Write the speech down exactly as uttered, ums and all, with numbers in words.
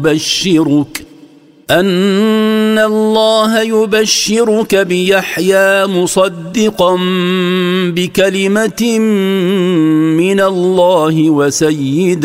يبشرك أن الله يبشرك بيحيى مصدقا بكلمة من الله وسيدا